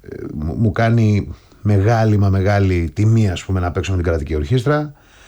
μου κάνει μεγάλη τιμή, ας πούμε, να παίξω με την κρατική ορχήστρα.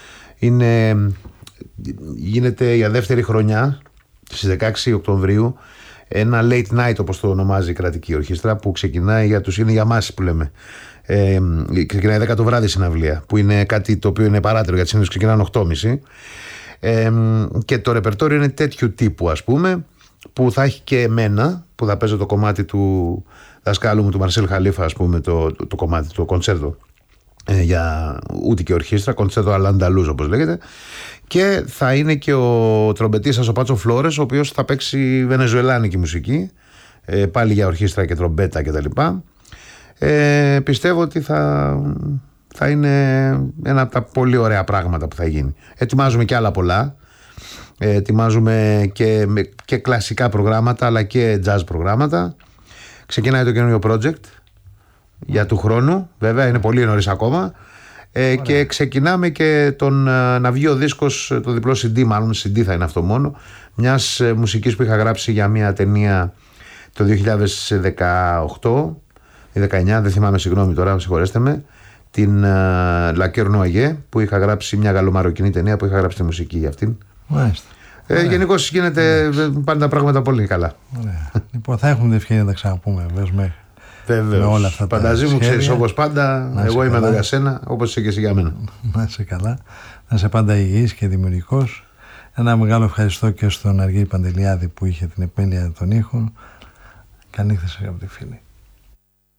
Γίνεται για δεύτερη χρονιά στις 16 Οκτωβρίου ένα late night, όπως το ονομάζει η κρατική ορχήστρα, που ξεκινάει είναι για μας που λέμε. Ξεκινάει 10 το βράδυ συναυλία, που είναι κάτι το οποίο είναι παράτερο, γιατί συνήθως ξεκινάνε 8.30. Και το ρεπερτόριο είναι τέτοιου τύπου, ας πούμε, που θα έχει και εμένα, που θα παίζω το κομμάτι του δασκάλου μου, του Μαρσέλ Χαλίφα, ας πούμε, το κομμάτι, το κοντσέρτο για ούτη και ορχήστρα, κοντσέρτο Αλ-Ανταλούζ όπως λέγεται. Και θα είναι και ο τρομπετίστας ο Πάτσο Φλόρες, ο οποίος θα παίξει βενεζουελάνικη μουσική, πάλι για ορχήστρα και τρομπέτα κτλ. Πιστεύω ότι θα είναι ένα από τα πολύ ωραία πράγματα που θα γίνει. Ετοιμάζουμε και άλλα πολλά. Ετοιμάζουμε και κλασικά προγράμματα, αλλά και jazz προγράμματα. Ξεκινάει το καινούριο project για του χρόνου. Βέβαια είναι πολύ νωρίς ακόμα. Και ξεκινάμε και να βγει ο δίσκος, το διπλό CD, μάλλον CD θα είναι αυτό μόνο, μιας μουσικής που είχα γράψει για μια ταινία το 2018 ή 19, δεν θυμάμαι, συγγνώμη τώρα, συγχωρέστε με, την La Coeur Noyée, που είχα γράψει, μια γαλλομαροκινή ταινία που είχα γράψει τη μουσική για αυτήν. Μάλιστα. Γενικώς γίνεται, πάνε τα πράγματα πολύ καλά. Ωραία. Λοιπόν, θα έχουμε την ευκαιρία να τα ξαναπούμε, βεβαίως. Με όλα αυτά τα Φανταζή μου, ξέρεις, όπως πάντα, εγώ είμαι εδώ για σένα, όπως είσαι και εσύ για μένα. Να είσαι καλά, να είσαι πάντα υγιής και δημιουργικός. Ένα μεγάλο ευχαριστώ και στον Αργύρη Παντελιάδη που είχε την επέλεια των ήχων. Καλή νύχτα, αγαπητοί φίλοι.